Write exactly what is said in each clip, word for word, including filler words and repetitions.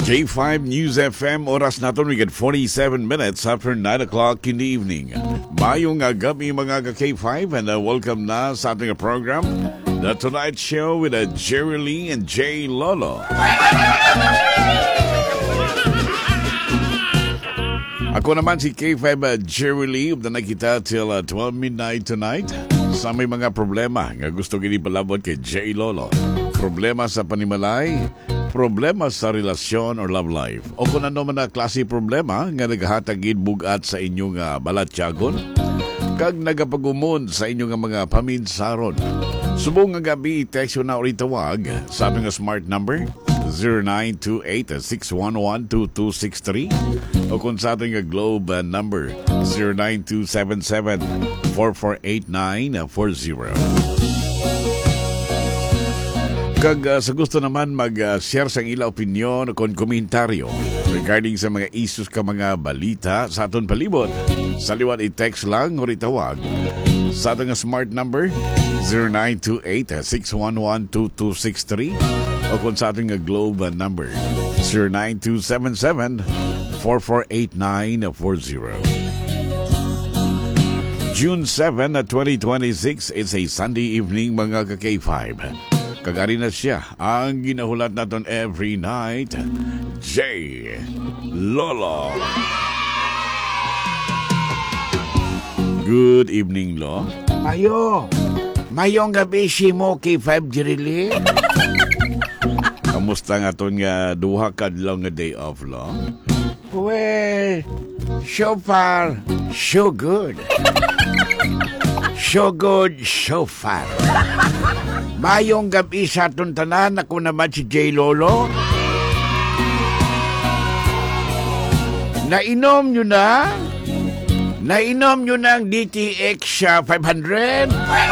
J five News F M, oras natin we get forty-seven minutes after nine o'clock in the evening. Mayong gabi mga ka-K five and uh, welcome na sa ating program, The Tonight Show with uh, Jerry Lee and Jay Lolo. Ako naman si K five uh, Jerry Lee, upda na kita till uh, twelve midnight tonight. Sa may mga problema nga gusto kini palabot kay Jay Lolo. Problema sa panimalay, problema sa relasyon or love life, o kung ano man na klase problema nga naghatagid bugat sa inyong uh, balatyagon kag nagapagumon sa inyong mga paminsaron. Subong nga gabi, text na uri tawag sa aming smart number zero nine two eight, six one one, two two six three o kung sa ating globe uh, number zero nine two seven seven, four four eight nine four zero. Kag uh, sa gusto naman mag-share uh, sa ila opinion o kon komentaryo regarding sa mga issues ka mga balita sa aton palibot, sa liwat i-text lang o itawag sa ating smart number zero nine two eight, six one one, two two six three o kung sa ating globe number zero nine two seven seven, four four eight nine four zero. June seventh, twenty twenty-six is a Sunday evening mga ka-K five. Kagari na siya ang ginahulat natin every night, Jay Lolo. Good evening, Lo. Mayo, mayong gabi si mo K five Jirili. Kamusta nga ito nga duha kadlaw nga day off, Lo? Well, so far, so good. So good, so far. Mayong gabi sa atong tanan, ako naman si Jay Lolo. Nainom nyo na? Nainom nyo na ang D T X uh, five hundred?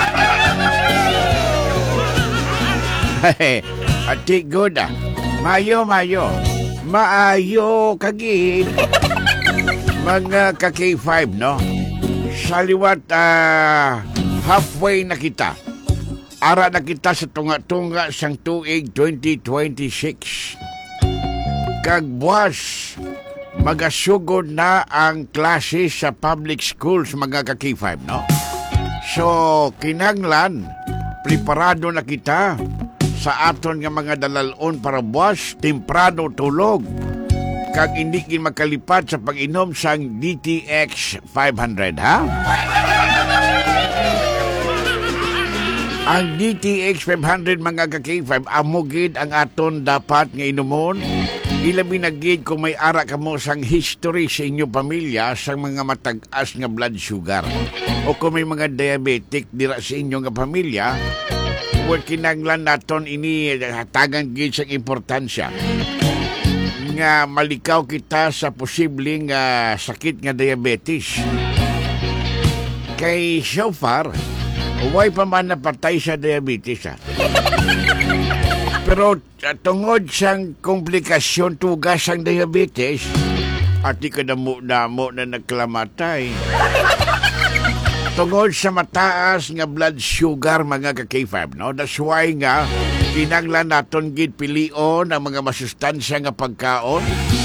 Ati good ah. Mayo, mayo. Maayo, kagin. Mga ka-K five, no? Sa liwat, uh, halfway na kita. Ara na kita sa tunga-tunga sang tuig twenty twenty-six. Kag buwas, magasugod na ang klase sa public schools mga ka-K five, no? So, kinanglan, preparado na kita sa aton nga mga dalalon para buwas, temprano tulog. Kag hindi kin makalipat sa pag-inom sang D T X five hundred, ha? Ang D T X five hundred mga ka-K five, amugid ang aton dapat nga inumon. Ilabi na gid kung may ara ka mo sang history sa inyong pamilya sang mga matag-as nga blood sugar. O kung may mga diabetic dira sa inyong nga pamilya, huwag kinanglan naton ini hatagan gid sang importansya nga malikaw kita sa posibleng uh, sakit nga diabetes. Kay so far, huwag pa man napatay sa diabetes, ha? Pero uh, tungod sang komplikasyon tugas ang diabetes, at di ka damo-damo na nagklamatay. Tungod sa mataas nga blood sugar mga ka-K five, no? That's why nga, kinanglan naton gid pilion ang mga masustansya nga pagkaon.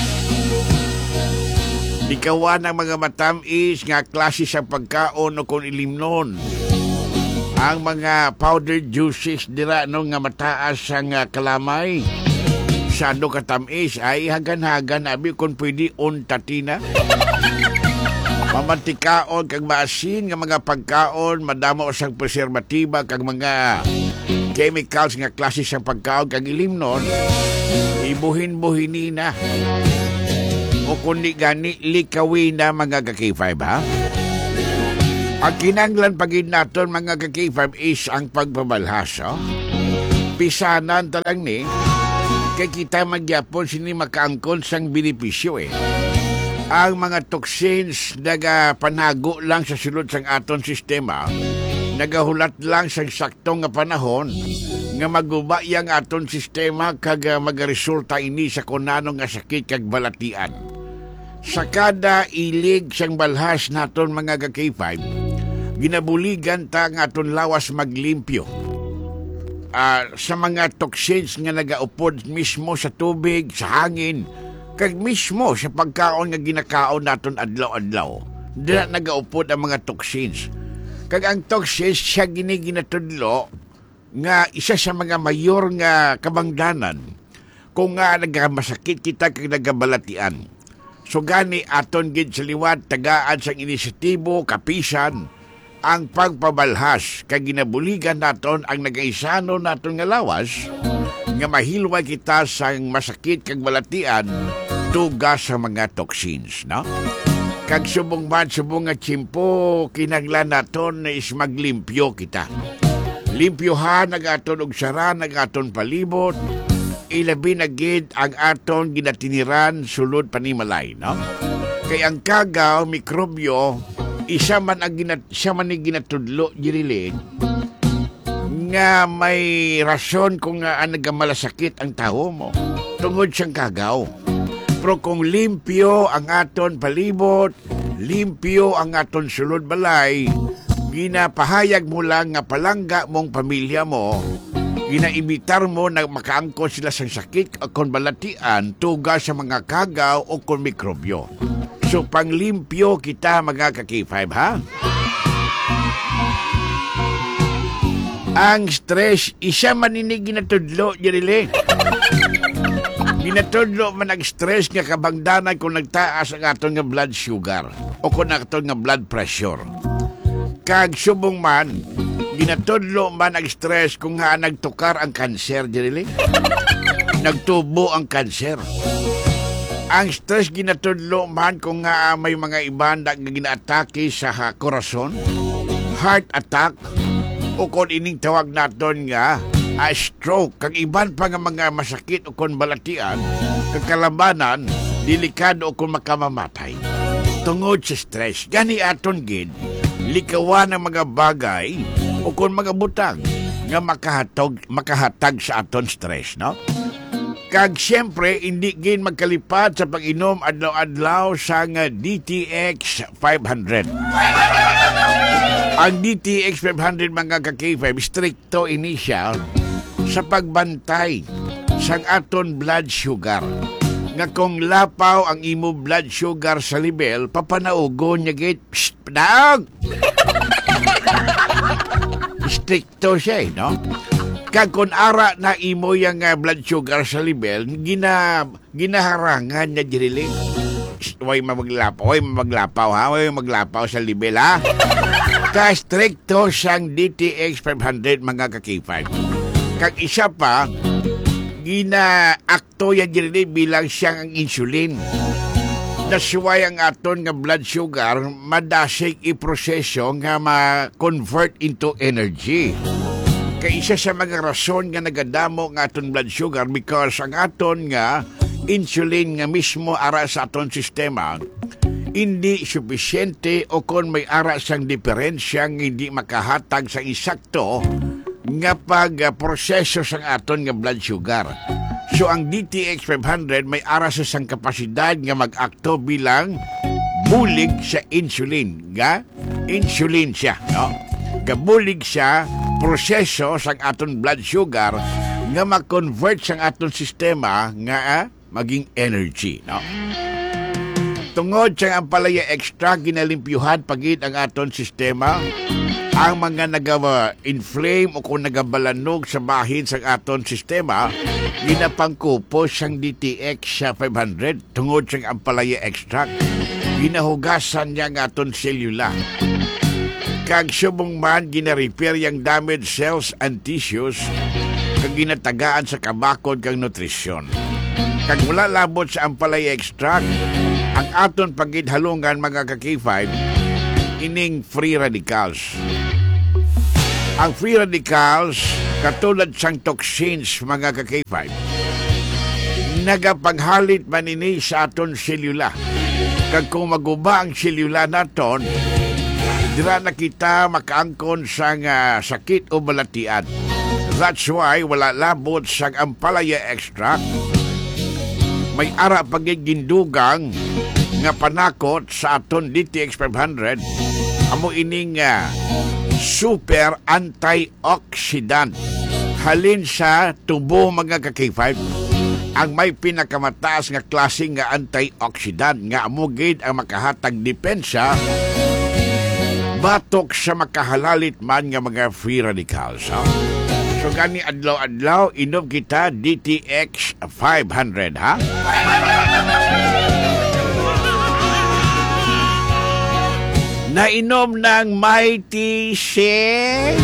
Ikawan ang mga matamis nga klase sa pagkaon o kung ilimnon. Ang mga powdered juices dira no nga mataas ang uh, kalamay. Sado katamis ay hagan-hagan abi kung pwede untatina. Mamantikaon kag maasin nga mga pagkaon, madamo sang preservatiba kag mga chemicals nga klase sa pagkaon kag ilimnon, ibuhin-buhini na. O kundi gani likawin na mga ka-K five, ha? Ang kinanglan pagid naton mga ka-K five is ang pagbabalhasa. Pisanan talang ni, kay kita magyapon sini makaangkon sang benepisyo eh. Ang mga toxins nagapanago lang sa sulod sang aton sistema, nagahulat lang sa saktong nga panahon nga maguba yang aton sistema kag magaresulta ini sa kunano nga sakit kag balatian. Sa kada ilig sang balhas naton mga ka-K five, ginabuligan ta ang aton lawas maglimpyo. ah, sa mga toxins nga nagaupod mismo sa tubig, sa hangin, kag mismo sa pagkaon nga ginakaon naton adlaw-adlaw. Dira nagaupod ang mga toxins. Kag ang toxins siya gini ginatudlo nga isa sa mga mayor nga kabangdanan kung nga nagamasakit kita kag nagabalatian. So gani aton gid sa liwat tagaan sang inisyatibo kapisan ang pagpabalhas kag ginabuligan naton ang nagaisano naton nga lawas nga mahilwa kita sang masakit kag balatian tugas sa mga toxins, no? Kag subong man subong nga tiyempo kinahanglan naton na is maglimpyo kita. Limpyohan ang aton og sara ang aton palibot, ilabi na gid ang aton ginatiniran sulod panimalay, no? Kay ang kagaw, mikrobyo, isa man ang ginat siya man ni ginatudlo girilid nga may rason kung nga ang nagamalasakit ang taho mo tungod siyang kagaw. Pero kung limpyo ang aton palibot, limpyo ang aton sulod balay, ginapahayag mo lang nga palangga mong pamilya mo, ginaimitar mo na makaangkon sila sa sakit o kung balatian tugas sa mga kagaw o kung mikrobyo. So, panglimpyo kita mga ka-K five, ha? Ang stress, isa man ini ginatudlo, Jerili. Ginatudlo man ang stress nga kabangdanan kung nagtaas ang aton nga blood sugar o kung aton nga blood pressure. Kag subong man, ginatudlo man ang stress kung nga nagtukar ang kanser, Jerili. Nagtubo ang kanser. Ang stress ginatudlo man kung nga may mga iban na ginaatake sa ha, korason, heart attack, o kung ining tawag naton nga a stroke, kag iban pa nga mga masakit o kung balatian, kagkalabanan, delikado o kung makamamatay. Tungod sa stress, gani aton gid, likawan ang mga bagay o kung mga butang nga makahatog, makahatag sa aton stress, no? Kag siyempre, hindi gin magkalipad sa pag-inom adlaw-adlaw sa nga D T X five hundred. Ang D T X five hundred mga ka-K five, stricto initial sa pagbantay sa aton blood sugar. Nga kung lapaw ang imo blood sugar sa level, papanaugon niya git, psst, panaog! Stricto siya, eh, no? Kag kung ara na imo yung uh, blood sugar sa level, gina, ginaharangan niya diriling. Huwag maglapaw, huwag maglapaw ha, huwag maglapaw sa level ha. Ka-stricto siyang D T X five hundred mga ka-K five. Kag isa pa, gina-akto yan diriling bilang siyang ang insulin. That's why ang aton nga blood sugar madasig i-proseso nga ma-convert into energy. Kaya isa sa mga rason nga nagadamo ng aton blood sugar because ang aton nga insulin nga mismo ara sa aton sistema hindi sufisyente o kung may ara sang diferensya nga hindi makahatag sa isakto nga pag-proseso sang aton nga blood sugar. So ang D T X five hundred may ara sa sang kapasidad nga mag-akto bilang bulig sa insulin. Nga? Insulin siya, no? Gabulig siya proseso sang aton blood sugar nga mag-convert sang aton sistema nga ah, maging energy, no? Tungod sa ampalaya extra ginalimpyuhan pagid ang aton sistema, ang mga nagawa-inflame o kung nagabalanog sa bahin sa aton sistema, ginapangkupo siyang D T X five hundred tungod sa ampalaya extract. Ginahugasan niya ang aton selula. Kag subong man gina-repair yung damaged cells and tissues kag ginatagaan sa kabakod kag nutrisyon. Kag wala labot sa ampalaya extract, ang aton pagidhalungan mga ka-K five, ining free radicals. Ang free radicals, katulad sang toxins mga ka-K five, nagapaghalit man ini sa aton selula. Kag kung maguba ang selula naton, dira na kita makaangkon sa uh, sakit o balatian. That's why wala labot sa ampalaya extract. May ara pagigindugang nga panakot sa aton D T X five hundred. Amo ining uh, super antioxidant. halin sa tubo mga ka-K five ang may pinakamataas nga klase nga antioxidant nga amugid ang makahatag depensa batok sa makahalalit man nga mga free radicals. Ha? So gani adlaw-adlaw inom kita D T X five hundred, ha? Nainom ng Mighty Shea.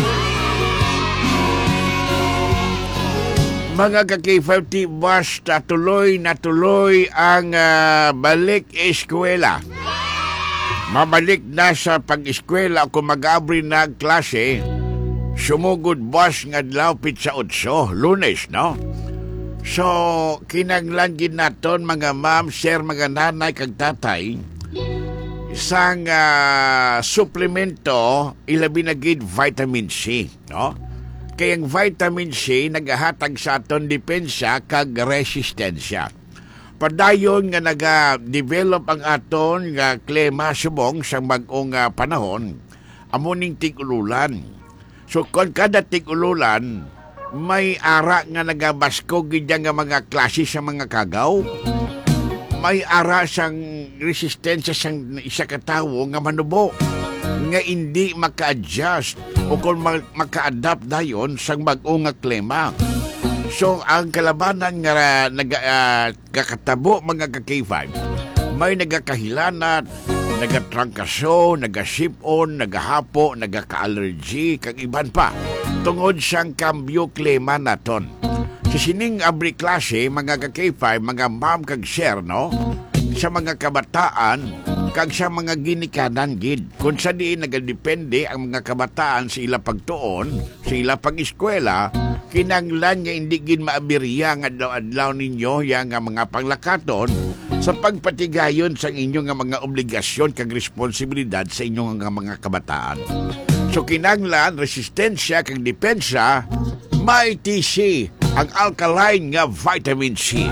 Mga ka-K five ti basta tuloy na tuloy ang uh, balik eskwela. Mabalik na sa pag-eskwela kung mag-abri na klase. Sumugod boss nga adlaw pizza otso, Lunes, no? So, kinanglanggin naton mga ma'am, sir, mga nanay, kag tatay, isang uh, suplemento, ilabi na gid vitamin C, no? Kaya ang vitamin C nagahatag sa aton depensa kag resistensya. Padayon nga naga-develop ang aton nga klima subong sa bag-ong uh, panahon, amuning tig-ululan. So kung kada tig-ululan, may ara nga nagabaskog gid nga mga klase sa mga kagaw. May ara sang resistensya sang isa ka tawo nga manubo nga hindi maka-adjust o kung maka-adapt dayon sang bag-o nga klima. So ang kalabanan nga nagakatabo uh, mga ka-K five, may nagakahilanat, nagatrangkaso, nagasipon, nagahapo, nagaka-allergy, kag iban pa tungod siyang kambyo klima naton. Sa sining abri klase, mga ka-K five, mga ma'am kag sir, no? Sa mga kabataan, kag sa mga ginikanan gid. Kung sa diin nagadepende ang mga kabataan sa ila pagtuon, sa ila pag-eskwela, kinanglan nga hindi gid maabirya nga adlaw-adlaw ninyo yang nga mga panglakaton sa pagpatigayon sa inyong nga mga obligasyon kag responsibilidad sa inyong nga mga kabataan. So kinanglan, resistensya kag depensa, Mighty C, ang alkaline nga vitamin C.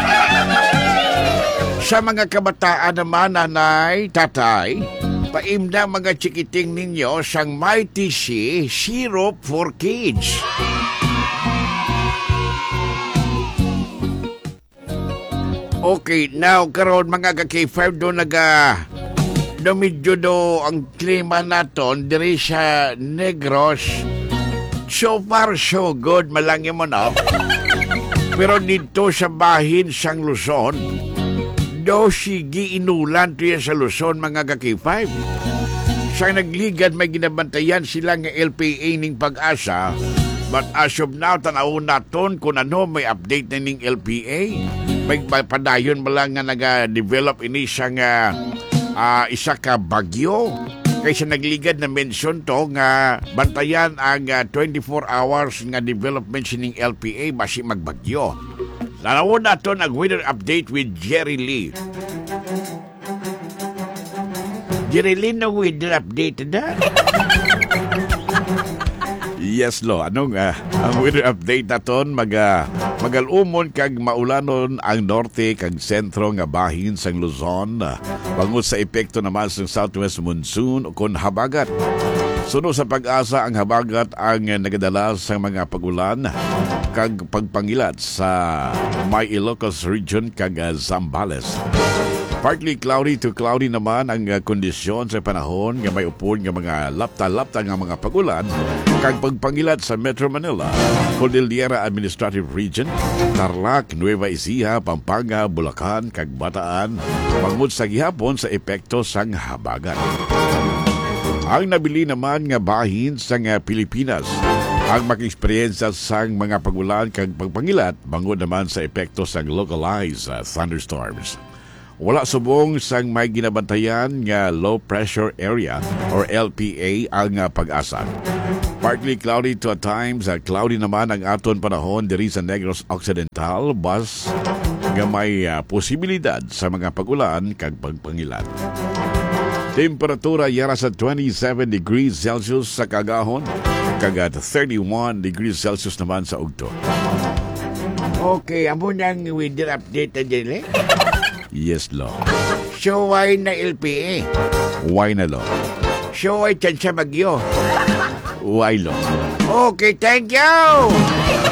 Sa mga kabataan naman, nanay, tatay, paimda mga chikiting ninyo sang Mighty C Syrup for Kids. Okay, now karon mga ka-K five do naga do medyo do ang klima naton diri sa Negros. So far so good, malangi mo na. Pero dito sa bahin sang Luzon, do sige inulan to yan sa Luzon mga ka-K five. Sa nagligad may ginabantayan sila nga L P A ning Pag-asa. But as of now, tanaw naton kung ano may update na ning L P A. May padayon ba lang nga naga-develop ini siyang uh, uh, isa ka bagyo. Kaysa nagligad na mention to nga bantayan ang uh, twenty-four hours nga development sining L P A basi magbagyo. Tanaw naton ang weather update with Jerry Lee. Jerry Lee no weather update na? Yes, lo. Anong uh, ang weather update naton maga magalumon kag maulanon ang norte kag sentro nga bahin sang Luzon. Bangot sa epekto naman sa southwest monsoon o kon habagat. Suno sa Pag-asa ang habagat ang nagadala sa mga pagulan kag pagpangilat sa may Ilocos region kag Zambales. Partly cloudy to cloudy naman ang uh, kondisyon sa panahon nga may upon nga mga lapta-lapta nga mga pagulan kag pagpangilat sa Metro Manila, Cordillera Administrative Region, Tarlac, Nueva Ecija, Pampanga, Bulacan kag Bataan bangod sa gihapon sa epekto sang habagat. Ang nabili naman nga bahin sa nga Pilipinas ang maki-eksperyensya sang mga pagulan kag pagpangilat bangod naman sa epekto sang localized uh, thunderstorms. Wala subong sang may ginabantayan nga low pressure area or L P A ang uh, Pag-asa. Partly cloudy to at times, uh, cloudy naman ang aton panahon diri sa Negros Occidental, bus nga may uh, posibilidad sa mga pagulan kag pagpangilan. Temperatura yara sa twenty-seven degrees Celsius sa kagahon, kagat thirty-one degrees Celsius naman sa ugto. Okay, amo nang weather update na dili? Yes, lo. So, why na L P A? Why na, lo? So, why chance bagyo? Wailo. Okay, thank you!